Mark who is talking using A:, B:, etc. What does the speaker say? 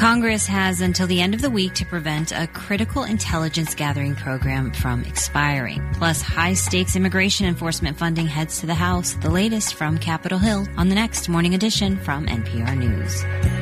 A: Congress has until the end of the week to prevent a critical intelligence gathering program from expiring. Plus, high-stakes immigration enforcement funding heads to the House. The latest from Capitol Hill on the next Morning Edition from NPR News.